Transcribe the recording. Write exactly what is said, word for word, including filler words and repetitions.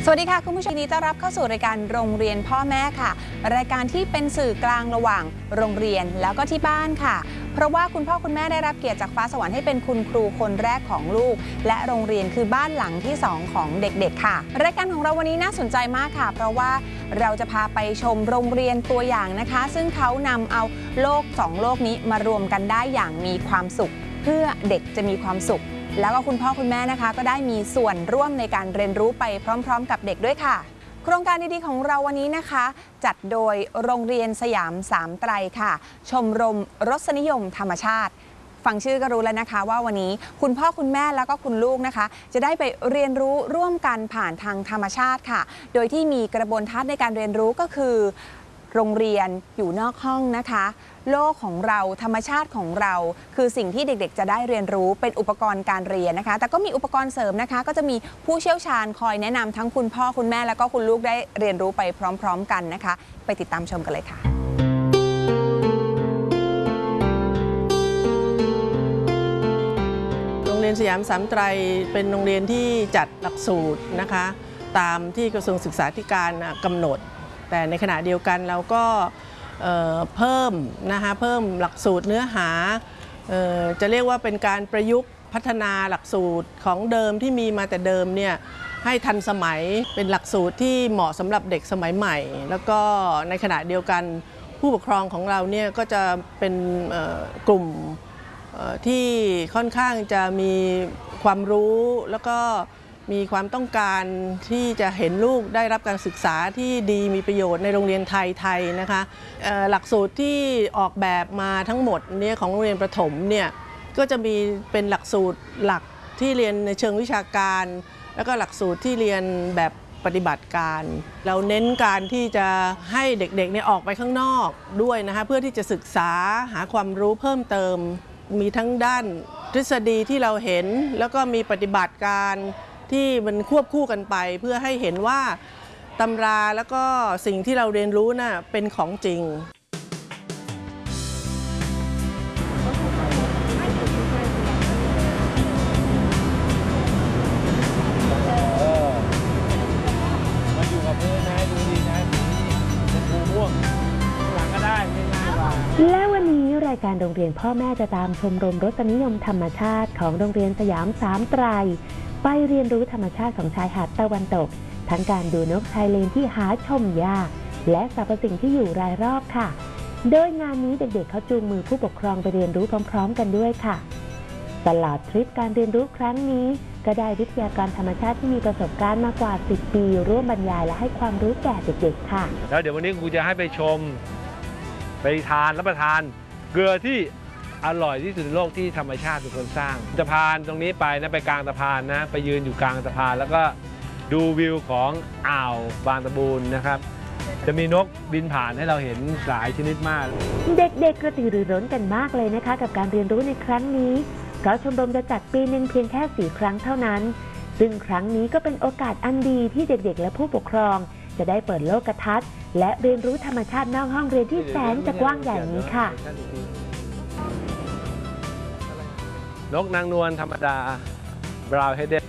วัสดีค่ะคุณผู้ชมยินดีต้อนรับเข้าสู่รายการโรงเรียนพ่อแม่ค่ะรายการที่เป็นสื่อกลางระหว่างโรงเรียนแล้วก็ที่บ้านค่ะเพราะว่าคุณพ่อคุณแม่ได้รับเกียรติจากฟ้าสวรรค์ให้เป็นคุณครูคนแรกของลูกและโรงเรียนคือบ้านหลังที่สองของเด็กๆค่ะรายการของเราวันนี้น่าสนใจมากค่ะเพราะว่าเราจะพาไปชมโรงเรียนตัวอย่างนะคะซึ่งเขานำเอาโลกสองโลกนี้มารวมกันได้อย่างมีความสุขเพื่อเด็กจะมีความสุขแล้วก็คุณพ่อคุณแม่นะคะก็ได้มีส่วนร่วมในการเรียนรู้ไปพร้อมๆกับเด็กด้วยค่ะโครงการดีๆของเราวันนี้นะคะจัดโดยโรงเรียนสยามสามไตรค่ะชมรมรสนิยมธรรมชาติฟังชื่อก็รู้แล้วนะคะว่าวันนี้คุณพ่อคุณแม่แล้วก็คุณลูกนะคะจะได้ไปเรียนรู้ร่วมกันผ่านทางธรรมชาติค่ะโดยที่มีกระบวนทัศน์ในการเรียนรู้ก็คือโรงเรียนอยู่นอกห้องนะคะโลกของเราธรรมชาติของเราคือสิ่งที่เด็กๆจะได้เรียนรู้เป็นอุปกรณ์การเรียนนะคะแต่ก็มีอุปกรณ์เสริมนะคะก็จะมีผู้เชี่ยวชาญคอยแนะนำทั้งคุณพ่อคุณแม่แล้วก็คุณลูกได้เรียนรู้ไปพร้อมๆกันนะคะไปติดตามชมกันเลยค่ะโรงเรียนสยามสามไตรเป็นโรงเรียนที่จัดหลักสูตรนะคะตามที่กระทรวงศึกษาธิการกำหนดแต่ในขณะเดียวกันเราก็เเพิ่มนะคะเพิ่มหลักสูตรเนื้อหาจะเรียกว่าเป็นการประยุกต์พัฒนาหลักสูตรของเดิมที่มีมาแต่เดิมเนี่ยให้ทันสมัยเป็นหลักสูตรที่เหมาะสำหรับเด็กสมัยใหม่แล้วก็ในขณะเดียวกันผู้ปกครองของเราเนี่ยก็จะเป็นกลุ่มที่ค่อนข้างจะมีความรู้แล้วก็มีความต้องการที่จะเห็นลูกได้รับการศึกษาที่ดีมีประโยชน์ในโรงเรียนไทยไทยนะคะหลักสูตรที่ออกแบบมาทั้งหมดเนี่ยของโรงเรียนประถมเนี่ยก็จะมีเป็นหลักสูตรหลักที่เรียนในเชิงวิชาการแล้วก็หลักสูตรที่เรียนแบบปฏิบัติการเราเน้นการที่จะให้เด็กๆเนี่ยออกไปข้างนอกด้วยนะคะเพื่อที่จะศึกษาหาความรู้เพิ่มเติมมีทั้งด้านทฤษฎีที่เราเห็นแล้วก็มีปฏิบัติการที่มันควบคู่กันไปเพื่อให้เห็นว่าตำราแล้วก็สิ่งที่เราเรียนรู้น่ะเป็นของจริงมาอยู่กับพื้นนะดูดีนะเป็นภูม่วงหลังก็ได้ง่ายๆว่าและวันนี้รายการโรงเรียนพ่อแม่จะตามชมรมรสนิยมธรรมชาติของโรงเรียนสยามสามไตรไปเรียนรู้ธรรมชาติของชายหาดตะวันตกทั้งการดูนกชายเลนที่หาชมยากและสรรพสิ่งที่อยู่รายรอบค่ะโดยงานนี้เด็กๆเขาจูงมือผู้ปกครองไปเรียนรู้พร้อมๆกันด้วยค่ะตลอดทริปการเรียนรู้ครั้งนี้ก็ได้วิทยากรธรรมชาติที่มีประสบการณ์มากกว่าสิบปีร่วมบรรยายและให้ความรู้แก่เด็กๆค่ะแล้วเดี๋ยววันนี้ครูจะให้ไปชมไปทานรับประทานเกลือที่อร่อยที่สุดในโลกที่ธรรมชาติเป็นคนสร้างสะพานตรงนี้ไปนะไปกลางสะพานนะไปยืนอยู่กลางสะพานแล้วก็ดูวิวของอ่าวบางตะบูนนะครับจะมีนกบินผ่านให้เราเห็นหลายชนิดมากเด็กๆกระตือรือร้นกันมากเลยนะคะกับการเรียนรู้ในครั้งนี้เพราะชมรมจะจัดปีหนึ่งเพียงแค่สี่ครั้งเท่านั้นซึ่งครั้งนี้ก็เป็นโอกาสอันดีที่เด็กๆและผู้ปกครองจะได้เปิดโลกทัศน์และเรียนรู้ธรรมชาตินอกห้องเรียนที่แสนจะกว้างใหญ่นี้ค่ะนกนางนวลธรรมดาบราวน์เฮดเด